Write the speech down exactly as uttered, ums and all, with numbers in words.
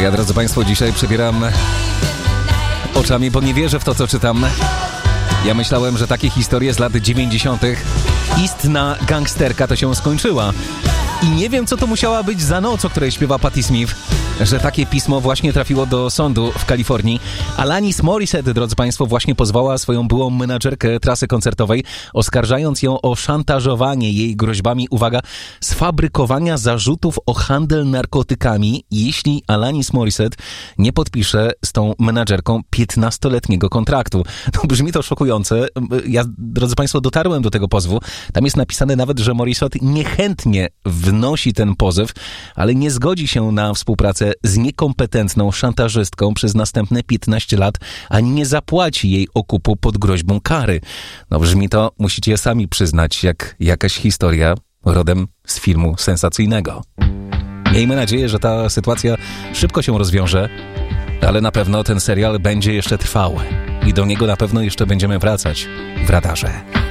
Ja, drodzy Państwo, dzisiaj przebieram oczami, bo nie wierzę w to, co czytam. Ja myślałem, że takie historie z lat dziewięćdziesiątych istna gangsterka to się skończyła. I nie wiem, co to musiała być za noc, o której śpiewa Patti Smith, że takie pismo właśnie trafiło do sądu w Kalifornii. Alanis Morissette, drodzy Państwo, właśnie pozwała swoją byłą menadżerkę trasy koncertowej, oskarżając ją o szantażowanie jej groźbami, uwaga, sfabrykowania zarzutów o handel narkotykami, jeśli Alanis Morissette nie podpisze z tą menadżerką piętnastoletniego kontraktu. No, brzmi to szokujące. Ja, drodzy Państwo, dotarłem do tego pozwu. Tam jest napisane nawet, że Morissette niechętnie wnosi ten pozew, ale nie zgodzi się na współpracę z niekompetentną szantażystką przez następne piętnaście lat, ani nie zapłaci jej okupu pod groźbą kary. No brzmi to, musicie sami przyznać, jak jakaś historia rodem z filmu sensacyjnego. Miejmy nadzieję, że ta sytuacja szybko się rozwiąże, ale na pewno ten serial będzie jeszcze trwał i do niego na pewno jeszcze będziemy wracać w radarze.